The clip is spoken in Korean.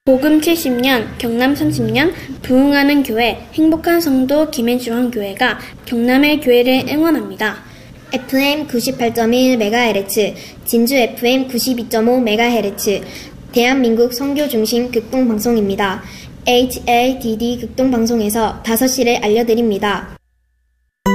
복음 70년, 경남 30년, 부흥하는 교회, 행복한 성도 김해중앙교회가 경남의 교회를 응원합니다. FM 98.1MHz, 진주 FM 92.5MHz, 대한민국 선교중심 극동방송입니다. HADD 극동방송에서 5시를 알려드립니다.